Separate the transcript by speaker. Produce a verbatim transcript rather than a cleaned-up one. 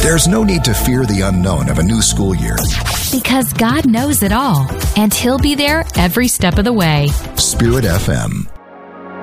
Speaker 1: There's no need to fear the unknown of a new school year.
Speaker 2: Because God knows it all, and He'll be there every step of the way.
Speaker 1: Spirit F M.